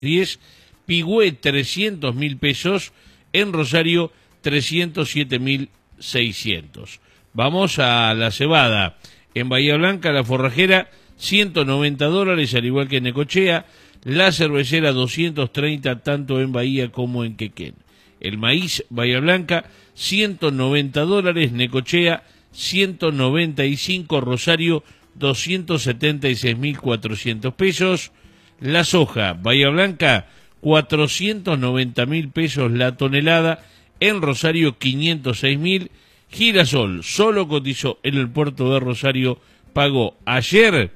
10, Pigüé 300.000 pesos, en Rosario 307.600. Vamos a la cebada. En Bahía Blanca la forrajera $190, al igual que en Necochea. La cervecera 230, tanto en Bahía como en Quequén. El maíz Bahía Blanca $190, Necochea 195, Rosario 276.400 pesos. La soja Bahía Blanca 490.000 pesos la tonelada, en Rosario 506.000. Girasol solo cotizó en el puerto de Rosario, pagó ayer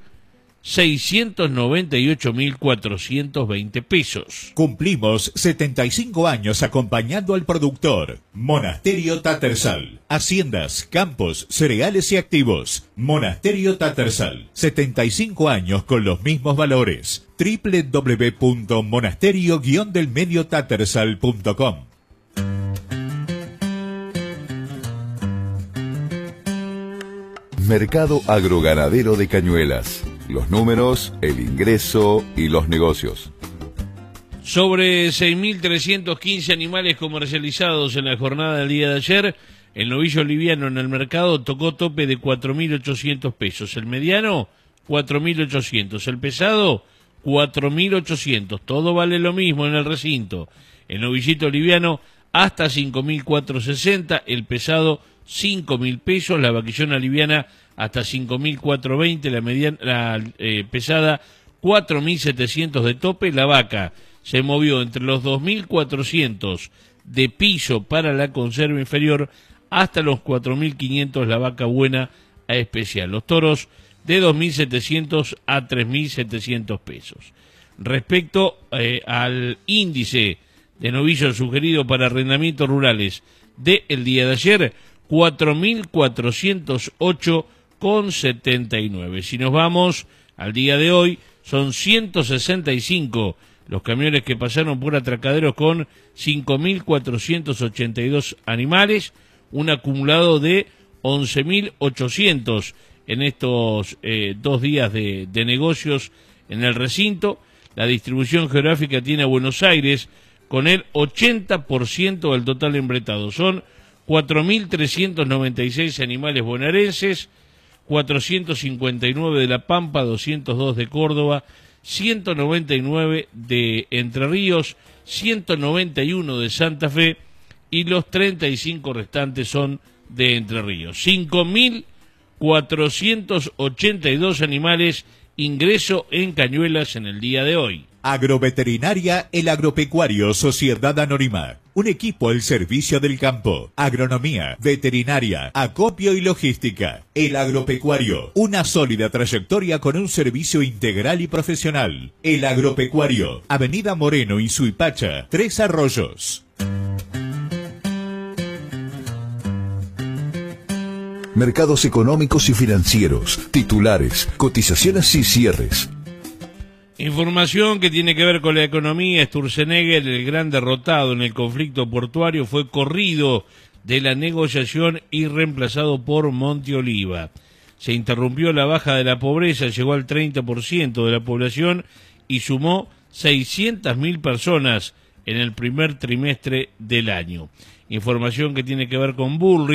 698.420 pesos. Cumplimos 75 años acompañando al productor. Monasterio Tattersall. Haciendas, campos, cereales y activos. Monasterio Tattersall. 75 años con los mismos valores. www.monasterio-delmediotattersall.com. Mercado Agroganadero de Cañuelas. Los números, el ingreso y los negocios. Sobre 6.315 animales comercializados en la jornada del día de ayer, el novillo liviano en el mercado tocó tope de 4.800 pesos. El mediano, 4.800. El pesado, 4.800. Todo vale lo mismo en el recinto. El novillito liviano hasta 5.460. El pesado, 5.000 pesos. La vaquillona liviana hasta 5.420. La mediana, pesada, 4.700 de tope. La vaca se movió entre los 2.400 de piso para la conserva inferior hasta los 4.500 la vaca buena a especial. Los toros de 2.700 a 3.700 pesos. Respecto al índice de novillos sugerido para arrendamientos rurales del día de ayer, 4.408,79. Si nos vamos al día de hoy, son 165 los camiones que pasaron por atracaderos con 5.482 animales, un acumulado de 11.800 en estos 2 días de negocios en el recinto. La distribución geográfica tiene a Buenos Aires con el 80% del total embretado. Son 4.396 animales bonaerenses, 459 de La Pampa, 202 de Córdoba, 199 de Entre Ríos, 191 de Santa Fe y los 35 restantes son de Entre Ríos. 5.482 animales ingreso en Cañuelas en el día de hoy. Agroveterinaria El Agropecuario Sociedad Anónima. Un equipo al servicio del campo. Agronomía, veterinaria, acopio y logística. El Agropecuario. Una sólida trayectoria con un servicio integral y profesional. El Agropecuario. Avenida Moreno y Suipacha, 3 Arroyos. Mercados económicos y financieros, titulares, cotizaciones y cierres. Información que tiene que ver con la economía. Sturzenegger, el gran derrotado en el conflicto portuario, fue corrido de la negociación y reemplazado por Monte Oliva. Se interrumpió la baja de la pobreza, llegó al 30% de la población y sumó 600.000 personas en el primer trimestre del año. Información que tiene que ver con Bullrich.